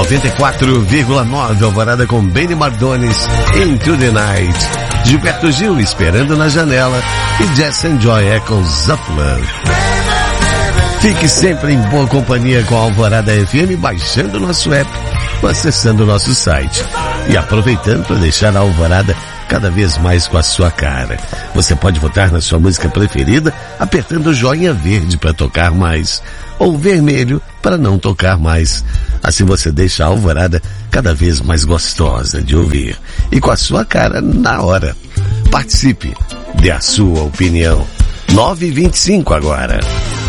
94,9 Alvorada com Benny Mardones, Into the Night. Gilberto Gil, Esperando na Janela, e Jess and Joy Echoes of Love. Fique sempre em boa companhia com a Alvorada FM, baixando nosso app, acessando nosso site e aproveitando para deixar a Alvorada cada vez mais com a sua cara. Você pode votar na sua música preferida apertando o joinha verde para tocar mais ou vermelho para não tocar mais. Assim você deixa a Alvorada cada vez mais gostosa de ouvir e com a sua cara na hora. Participe, dê a sua opinião. 9h25 agora.